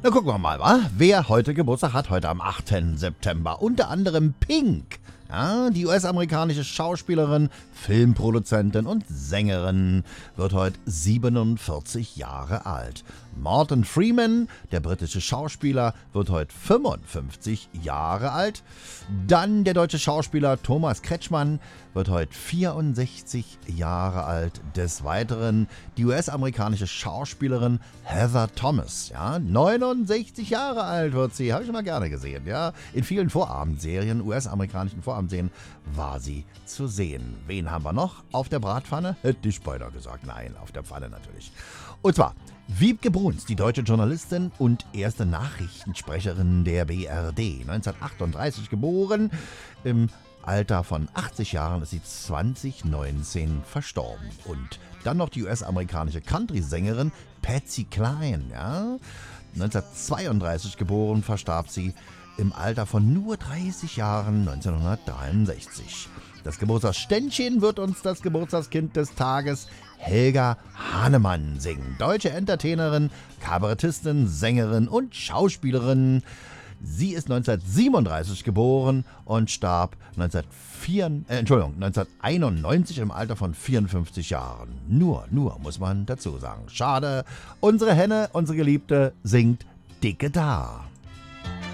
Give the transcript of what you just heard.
Na gucken wir mal, wer heute Geburtstag hat, heute am 8. September. Unter anderem Pink. Ja, die US-amerikanische Schauspielerin, Filmproduzentin und Sängerin wird heute 47 Jahre alt. Morgan Freeman, der britische Schauspieler, wird heute 55 Jahre alt. Dann der deutsche Schauspieler Thomas Kretschmann wird heute 64 Jahre alt. Des Weiteren die US-amerikanische Schauspielerin Heather Thomas, 69 Jahre alt wird sie, habe ich immer gerne gesehen. Ja. In vielen Vorabendserien, US-amerikanischen Vorabendserien, war sie zu sehen. Wen haben wir noch auf der Bratpfanne? Hätte ich beinahe gesagt. Nein, auf der Pfanne natürlich. Und zwar Wiebke Bruns, die deutsche Journalistin und erste Nachrichtensprecherin der BRD. 1938 geboren, im Alter von 80 Jahren ist sie 2019 verstorben. Und dann noch die US-amerikanische Country-Sängerin Patsy Cline. 1932 geboren, verstarb sie im Alter von nur 30 Jahren 1963. Das Geburtstagsständchen wird uns das Geburtstagskind des Tages Helga Hannemann singen. Deutsche Entertainerin, Kabarettistin, Sängerin und Schauspielerin. Sie ist 1937 geboren und starb 1991 im Alter von 54 Jahren. Nur muss man dazu sagen. Schade, unsere Henne, unsere Geliebte, singt dicke da.